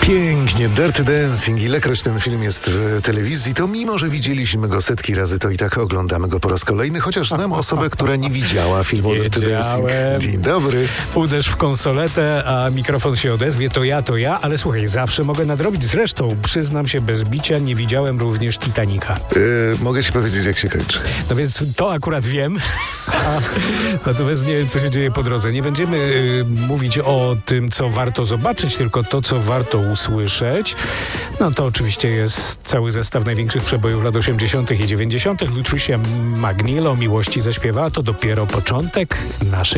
Pięknie, Dirty Dancing. Ilekroć ten film jest w telewizji, to mimo, że widzieliśmy go setki razy, to i tak oglądamy go po raz kolejny, chociaż znam osobę, która nie widziała filmu Dirty Dancing. Dzień dobry. Uderz w konsoletę, a mikrofon się odezwie, to ja, ale słuchaj, zawsze mogę nadrobić. Zresztą, przyznam się bez bicia, nie widziałem również Titanica. Mogę ci powiedzieć, jak się kończy. No więc to akurat wiem, natomiast nie wiem, co się dzieje po drodze. Nie będziemy mówić o tym, co warto zobaczyć, tylko to, co warto usłyszeć. No to oczywiście jest cały zestaw największych przebojów lat 80. i 90. Lutricia Magnilo o miłości zaśpiewała, to dopiero początek naszej